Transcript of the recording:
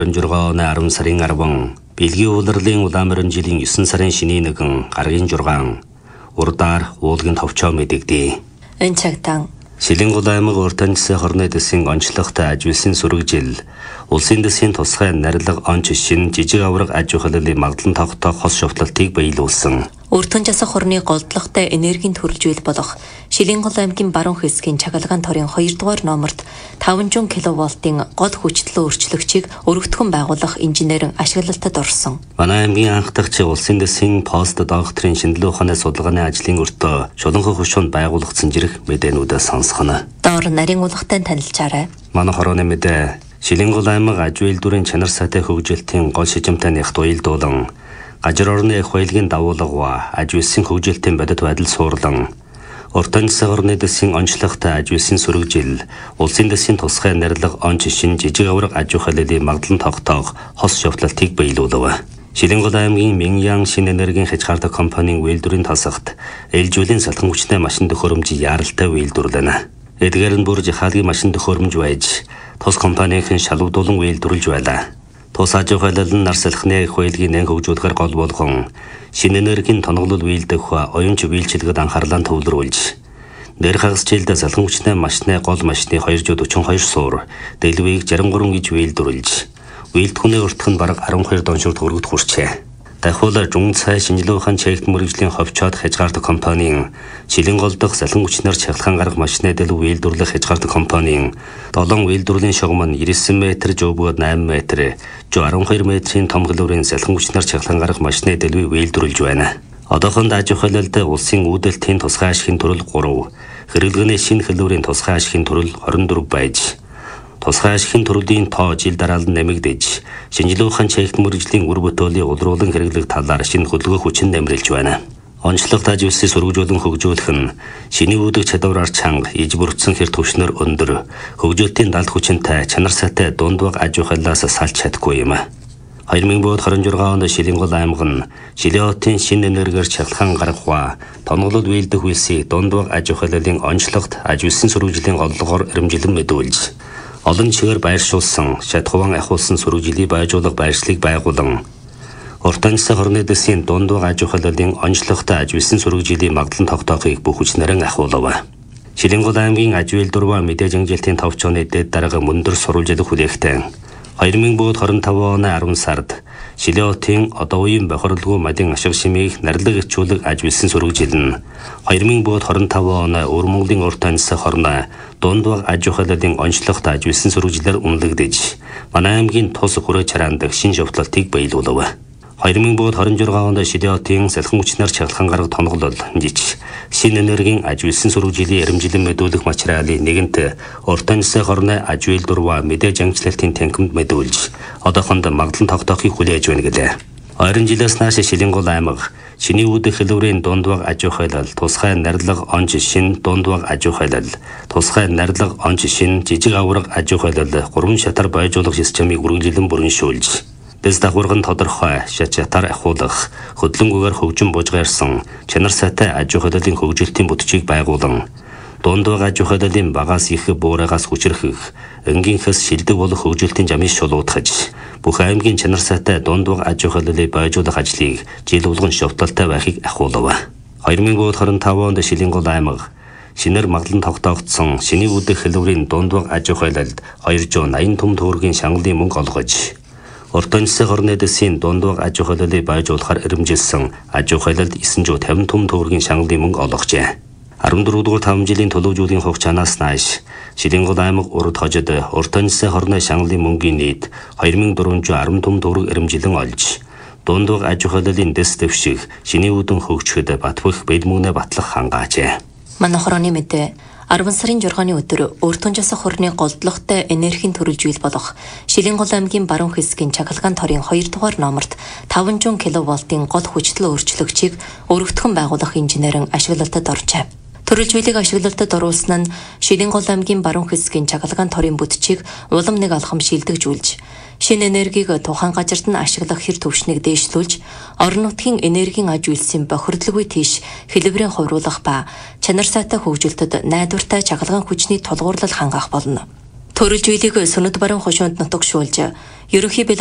16 оны 10 сарын 10 Бэлгийн улирлын Улаанморин жилийн 9 сарын шөнийн 1 гаргийн 6 урдаар уулгийн товчоо мэдэгдэв. Энэ цагтаа Шилэнгол аймаг Уртан жилийн хорны дэсийн онцлогтой аж үйлсийн сүрэгжил, улсын дэсийн тусгай нарилга онц шин жижиг авраг аж ахуйлын магадлан тогтоох хос шовтлолтыг биелүүлсэн. Уртан жилийн хорны голдлогтой энергийн төрөлжүүл болох Шилэнгол аймгийн баруун хэсгийн Чагалгаан торын 2 дугаар номерт 500 кВт-ийн гол хүчтэй өөрчлөгчийг өргөтгөн байгуулах инженерийн ашиглалтад орсон. Манай аймгийн анх дахь улсын дэсийн пост докторийн шинжилгээ ухааны судалгааны ажлын өртөө шуланхан хөшөөнд байгуулагдсан зэрэг мэдээнүүдээ сонсгоно. Доор нарийн улгатай танилцаарай. Манай хорооны мэдээ Шилэнгол аймаг аж үйлдвэрийн чанар сайтай хөгжилтийн гол шижимтэй нэгт уялдуулан гажир орны их баялагын дагуулга аж үйлсийн хөгжилтийн бодит байдал суурлан Уртан жилийн хорны дэсийн онцлогтой аж үйлсийн сүрэгжил, улсын дэсийн тусгай нарилга онц шин жижиг авраг аж ахуйлын магадлан тогтоох хос шовтлолтыг биелүүлв. Шилэнгол аймгийн Миньян шинэ энергийн хязгаартай компанийн үйлдвэрийн тасагт ээлжүүлэн салхан хүчтэй машин төхөөрөмж яаралтай үйлдвэрлэнэ. Эдгээр нь бүр жихаалгийн машин төхөөрөмж байж, тус компанийн шалгуудуулан үйлдвэрлэж байлаа. Тус аж ахуйлал нь нар салхины их баялагын нэн хөгжүүлэхээр гол болгон шинэ энергийн тоноглол үйлдэх оюунч биелчилгэд анхаарлаа төвлөрүүлж, нэр хагас жилдээ салхан хүчтэй машины гол машины 242 суур, дэлвийг 63 гэж үйлдвэрлэж, үйлдэхүүний уртх нь бараг 12 доншорт хүргэж хүрчээ. Дахиула Жун цай шинжилгээ ухаан чигт мөрөгжлийн ховчоод хязгаартай компанийн Шилэнгол дахь салхан хүчнээр чахалгаан гарах машины дэлв үйлдвэрлэх хязгаартай компанийн 7 үйлдвэрлэлийн шугам нь 99 м жөөбөгөөд 8 м, жоо 12 м-ийн том хэлбэрийн салхан хүчнээр чахалгаан гарах машины дэлвийг үйлдвэрлэж байна. Одоохонд аж ахуйлалд улсын үүдэлтийн тусгай ашигын төрөл 3, хэрэглэгээний шинэ хэлбэрийн тусгай ашигын төрөл 24 байж, тусгай ашигын төрлийн тоо жил дараалан нэмэгдэж, шинжилгээ ухаан чигт мөрөгжлийн үр бүтээлийн улруулан хэрэглэх талаар шинэ хөдөлгөөн хүчин нэмрэлж байна. Онцлог аж үйлсийг сургуулиулан хөгжүүлэх нь шиний үүдэх чадвараар чанга, иж бүрдсэн хэр түвшнэр өндөр, хөгжүүлтийн далд хүчинтэй, чанар сайтай дунд баг аж ахуйлаас салж чадахгүй юм. 2026 онд Шилэнгол аймаг нь Шилэотын шинэ энергиэр чахалгаан гаргах, тоноглол үйлдэх үйлсийг дунд баг аж ахуйлын онцлогт аж үйлсийн сургуулийн голлогоор ирэмжилэн мэдүүлж, олон чигээр байршуулсан, шатхуван ахиулсан сүрэгжилийг байжуулах байршлыг байгуулан, Уртан жилийн хорны дэсийн дунд баг аж ахуйлын онцлогтой аж үйлсийн сүрэгжилийг магадлан тогтоохыг бүх хүчнэрэн ахиулав. Шилэнгол аймгийн аж үйлдвэр мэдээж ангилтын товчооны дэд дарга мөндөр сурвалжлах хүлээгтэй 2025 оны 10 сард Шилэотын одоо үеийн бохирлгүй мадын ашиг шимийг нарилга ичүүлэг аж үйлсийн сүрэгжил нь 2025 оны Өвөр Монголын Уртан жилийн хорны дунд баг аж ахуйлын онцлогтой аж үйлсийн сүрэгжилээр үнэлэгдэж, манай аймгийн тус хүрээ чараанд шинэ шовтлолтыг биелүүлв. 2026 онд Шилэотын салхан хүчнээр чахалгаан гарах тоноглол жиж шинэ энергийн аж үйлсийн сүрэгжилийн ирэмжилэн мэдүүлэх материалын нэгэнт Уртан жилийн хорны аж үйлдвэр мэдээж ангилалтын танхимд мэдүүлж, одоохонд магадлан тогтоохыг хүлээж байна гэлээ. 20 жилээс нааш Шилэнгол аймаг шиний үүдэх хэлбэрийн дунд баг аж ахуйлал, тусгай нарилга онц шин дунд баг аж ахуйлал, тусгай нарилга онц шин жижиг авраг аж ахуйлал 3 шатар байжуулах системийг үргэлжлэн бүрэншүүлж, дэс дагварган тодорхой шатар ахуулах, хөдлөнгөөр хөгжин бужгаарсан чанар сайтай аж ахуйлын хөгжилтийн бүтцийг байгуулан, дунд баг аж ахуйлын багаас их буураагаас хүчрхэх, энгийнхээс шилдэг болох хөгжилтийн жамыг шулуутгаж, бүх аймгийн чанар сайтай дунд баг аж ахуйлыг байжуулах ажлыг жил болгон шовтолтой байхыг ахуулав. 2025 онд Шилэнгол аймаг шинээр магадлан тогтоогдсон шиний үүдэх хэлбэрийн дунд баг аж ахуйлалд 280 том төгрөгийн шангалын мөнгө олгож, Уртан жилийн хорны дэсийн дунд баг аж ахуйлыг байжуулахаар ирэмжилсэн аж ахуйлалд 950 том төгрөгийн шангалын мөнгө олгожээ. 14 дугаар 5 жилийн төлөвлөжүүлийн хугацаанаас нааш Шилэнгол аймаг урд хожид Уртан жилийн хорны шангалын мөнгийн нийт 2410 том төгрөг ирэмжилэн олж, дунд баг аж ахуйлын дэс дэвших шиний үүдэн хөгжөхөд батбөх бэлд мөнгнээ батлах хангаажээ. Манай хорооны мэдээ 10 сарын 6-ны өдөр Уртан жилийн хорны голдлогтой энергийн төрөлжүүл болох Шилэнгол аймгийн баруун хэсгийн Чагалгаан торын 2 дугаар номерт 500 кВт-ийн гол хүчтэй өөрчлөгчийг өргөтгөн байгуулах инженерийн ашиглалтад оржээ. Төрөлжүүлэг ашиглалтад оруулсан нь Шилэнгол аймгийн баруун хэсгийн Чагалгаан торын бүтчийг улам нэг алхам шилдэгжүүлж, шинэ энергийг тухайн газарт нь ашиглах хэр түвшнийг дээшлүүлж, орон нутгийн энергийн аж үйлсийн бохирдлгүй тийш хэлбэрийн хувируулах ба чанар сайтай хөгжилтөд найдвартай чагалгаан хүчний тулгуурлал хангах болно. Төрөлжүүлийг сүнэд баруун хошуунд нутагшуулж ерөнхий